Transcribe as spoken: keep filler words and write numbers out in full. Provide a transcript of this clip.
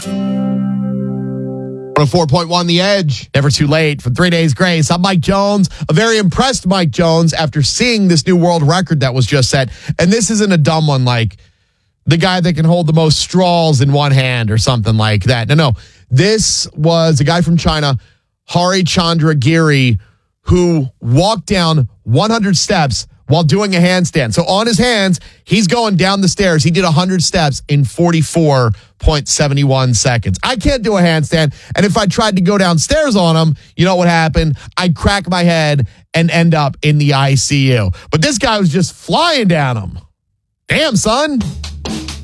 one oh four point one The Edge. Never too late for Three Days Grace. I'm Mike Jones, a very impressed Mike Jones after seeing this new world record that was just set. And this isn't a dumb one like the guy that can hold the most straws in one hand or something like that. No, no. This was a guy from China, Hari Chandra Giri, who walked down one hundred steps while doing a handstand. So on his hands, he's going down the stairs. He did one hundred steps in forty-four point seven one seconds. I can't do a handstand. And if I tried to go downstairs on him, you know what happened? I'd crack my head and end up in the I C U. But this guy was just flying down him. Damn, son.